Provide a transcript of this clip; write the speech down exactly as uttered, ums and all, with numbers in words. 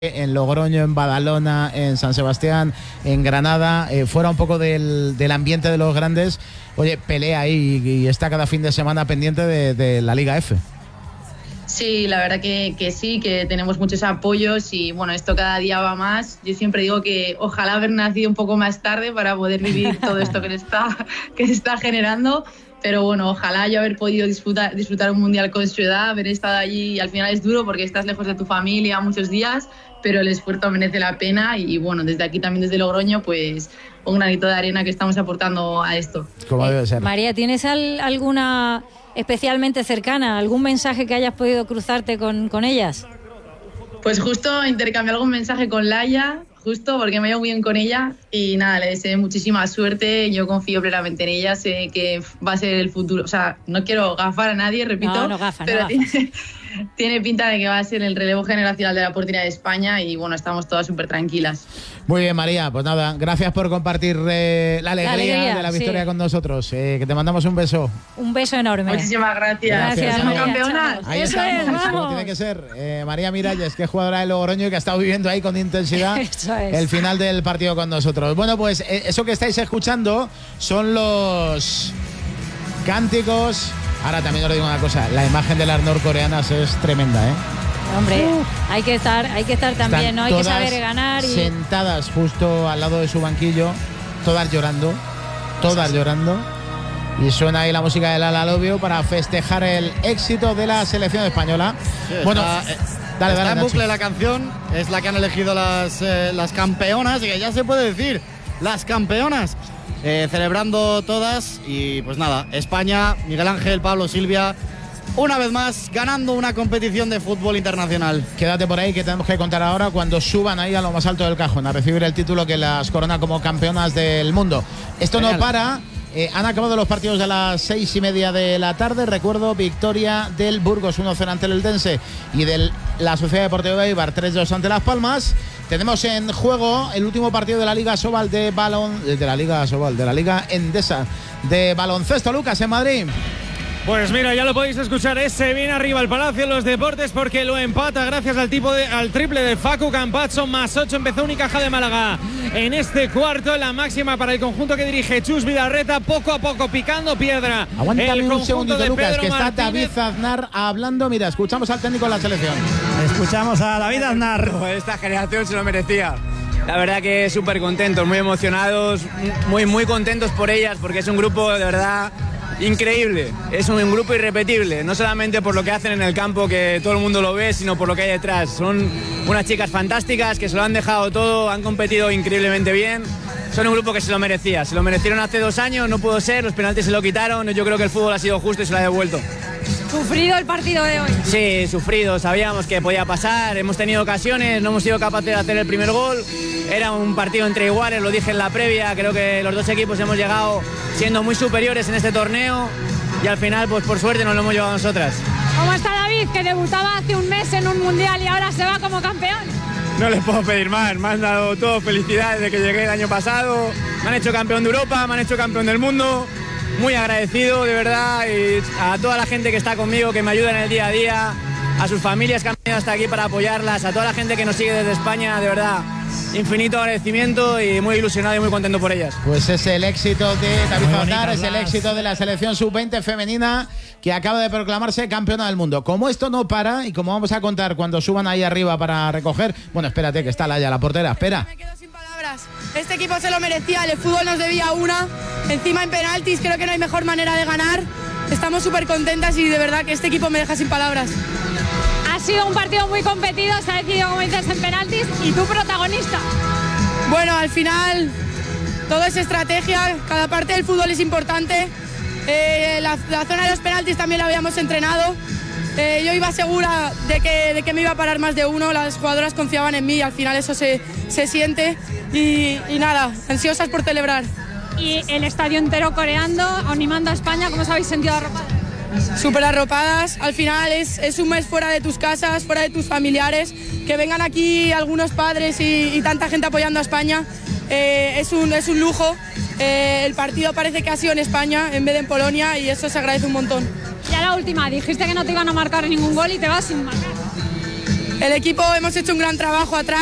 en Logroño, en Badalona, en San Sebastián, en Granada, eh, fuera un poco del, del ambiente de los grandes. Oye, pelea ahí y, y está cada fin de semana pendiente de, de la Liga F. Sí, la verdad que, que sí, que tenemos muchos apoyos y bueno, esto cada día va más. Yo siempre digo que ojalá haber nacido un poco más tarde para poder vivir todo esto que se está, que se está generando. Pero bueno, ojalá yo haber podido disfrutar, disfrutar un mundial con su edad, haber estado allí. Al final es duro porque estás lejos de tu familia muchos días, pero el esfuerzo merece la pena y bueno, desde aquí también desde Logroño, pues un granito de arena que estamos aportando a esto. Como debe ser. María, ¿tienes al, alguna especialmente cercana, algún mensaje que hayas podido cruzarte con, con ellas? Pues justo intercambié algún mensaje con Laia, justo porque me llevo bien con ella y nada, le deseo muchísima suerte, yo confío plenamente en ella, sé que va a ser el futuro, o sea, no quiero gafar a nadie, repito, no, no gafa, pero no tiene, tiene pinta de que va a ser el relevo generacional de la portería de España y bueno, estamos todas súper tranquilas. Muy bien, María, pues nada, gracias por compartir eh, la, alegría la alegría de la victoria sí. con nosotros, eh, que te mandamos un beso. Un beso enorme. Muchísimas gracias. Gracias, ¿Somos María. campeonas? Ahí Eso estamos, es, como vamos. tiene que ser. Eh, María Miralles, que es jugadora de Logroño y que ha estado viviendo ahí con intensidad Eso es. el final del partido con nosotros. Bueno, pues eh, eso que estáis escuchando son los cánticos. Ahora también os digo una cosa, la imagen de las norcoreanas es tremenda, ¿eh? Hombre, hay que estar, hay que estar también, Están ¿no? Hay que todas saber ganar y sentadas justo al lado de su banquillo, todas llorando, todas llorando. Y suena ahí la música del Alalobio para festejar el éxito de la selección española. Sí, bueno, está, eh, dale, está dale, en Nacho. bucle la canción, es la que han elegido las, eh, las campeonas, y que ya se puede decir, las campeonas, eh, celebrando todas. Y pues nada, España, Miguel Ángel, Pablo, Silvia, una vez más ganando una competición de fútbol internacional. Quédate por ahí que tenemos que contar ahora cuando suban ahí a lo más alto del cajón a recibir el título que las corona como campeonas del mundo. Esto Genial. no para. Eh, han acabado los partidos de las seis y media de la tarde. Recuerdo, victoria del Burgos uno cero ante el Eldense y de la Sociedad Deportiva de Eibar tres dos ante Las Palmas. Tenemos en juego el último partido de la Liga Sobal de balón de la Liga Sobal, de la Liga Endesa de baloncesto, Lucas, en Madrid. Pues mira, ya lo podéis escuchar, ese viene arriba el Palacio en los Deportes porque lo empata gracias al tipo de, al triple de Facu Campazzo, más ocho, empezó Unicaja de Málaga en este cuarto, la máxima para el conjunto que dirige Chus Vidarreta, poco a poco picando piedra. Aguántame el un segundito, Lucas, Pedro que está Martínez. David Aznar hablando. Mira, escuchamos al técnico de la selección. Escuchamos a David Aznar. Esta generación se lo merecía. La verdad que súper contentos, muy emocionados, muy, muy contentos por ellas, porque es un grupo de verdad increíble. Es un grupo irrepetible, no solamente por lo que hacen en el campo, que todo el mundo lo ve, sino por lo que hay detrás. Son unas chicas fantásticas que se lo han dejado todo, han competido increíblemente bien. Son un grupo que se lo merecía. Se lo merecieron hace dos años, no pudo ser, los penaltis se lo quitaron. Yo creo que el fútbol ha sido justo y se lo ha devuelto. sufrido el partido de hoy. Sí, sufrido, sabíamos que podía pasar, hemos tenido ocasiones, no hemos sido capaces de hacer el primer gol. Era un partido entre iguales, lo dije en la previa, creo que los dos equipos hemos llegado siendo muy superiores en este torneo y al final, pues por suerte, nos lo hemos llevado nosotras. ¿Cómo está David, que debutaba hace un mes en un mundial y ahora se va como campeón? No les puedo pedir más, me han dado todo felicidad desde que llegué el año pasado, me han hecho campeón de Europa, me han hecho campeón del mundo, muy agradecido de verdad, y a toda la gente que está conmigo, que me ayuda en el día a día, a sus familias que han venido hasta aquí para apoyarlas, a toda la gente que nos sigue desde España, de verdad, infinito agradecimiento y muy ilusionado y muy contento por ellas. Pues es el éxito de David Muy Aznar, bonitas es el las- éxito de la selección sub veinte femenina que acaba de proclamarse campeona del mundo. Como esto no para y como vamos a contar cuando suban ahí arriba para recoger, bueno, espérate que está Laia, la portera, espera. Me quedo sin palabras. Este equipo se lo merecía, el fútbol nos debía una. Encima en penaltis, creo que no hay mejor manera de ganar. Estamos súper contentas y de verdad que este equipo me deja sin palabras. Ha sido un partido muy competido, se ha decidido, como dices, en penaltis y tú protagonista. Bueno, al final todo es estrategia, cada parte del fútbol es importante. Eh, la, la zona de los penaltis también la habíamos entrenado. Eh, yo iba segura de que, de que me iba a parar más de uno, las jugadoras confiaban en mí y al final eso se, se siente. Y, y nada, ansiosas por celebrar. Y el estadio entero coreando, animando a España, ¿cómo os habéis sentido arropados? Súper arropadas, al final es, es un mes fuera de tus casas, fuera de tus familiares, que vengan aquí algunos padres y, y tanta gente apoyando a España, eh, es, un, es un lujo. Eh, el partido parece que ha sido en España en vez de en Polonia y eso se agradece un montón. Ya la última, dijiste que no te iban a marcar ningún gol y te vas sin marcar. el equipo hemos hecho un gran trabajo atrás.